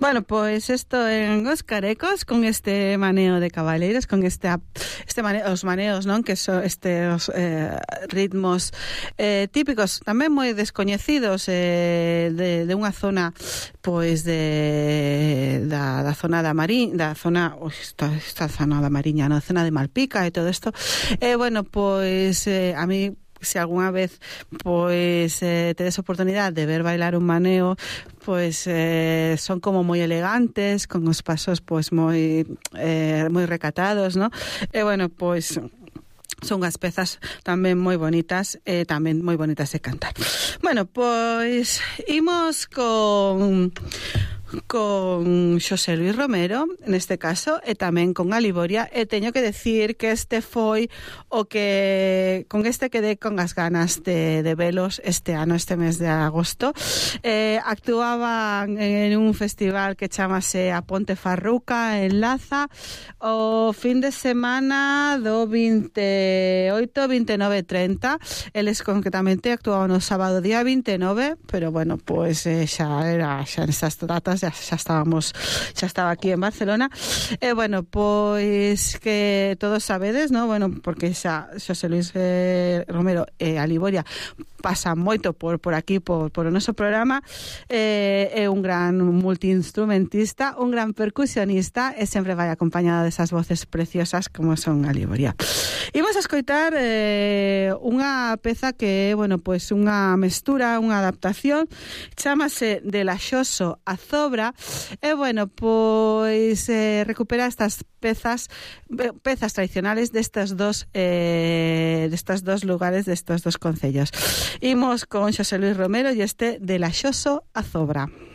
Bueno, pues esto en Os Carecos, con este maneo de cabaleiros, con maneo, os maneos, non? Que son estes ritmos típicos, tamén moi descoñecidos de unha zona, pois da zona da Mariña, esta zona da Mariña, na zona de Malpica e todo isto. Bueno, pois a mí, se algunha vez pois tedes oportunidade de ver bailar un maneo, pois son como moi elegantes, con os pasos pois moi recatados, ¿no? E bueno, pois son unhas pezas tamén moi bonitas, tamén moi bonitas de cantar. Bueno, pois imos con Xosé Luis Romero, neste caso, e tamén con Aliboria, e teño que decir que este foi o que con este quedé con as ganas de velos este ano, este mes de agosto. Actuaban en un festival que chamase A Ponte Farruca en Laza o fin de semana do 28, 29 e 30. Eles concretamente actuaban o sábado día 29, pero bueno, pois xa nestas datas xa estaba aquí en Barcelona. E bueno, pois que todos sabedes, ¿no? Bueno, porque xa Xosé Luis Romero e Aliboria pasa moito por aquí, por o noso programa. É un gran multiinstrumentista, un gran percusionista, e sempre vai acompañada desas voces preciosas como son Aliboria. Imos a escoitar unha peza que é, bueno, pois unha mestura, unha adaptación, chamase De Laxoso a Zobra, e bueno, pois recupera estas pezas tradicionales destes dos lugares, destes dos concellos. Imos con Xosé Luis Romero e este De Laxoso a Zobra.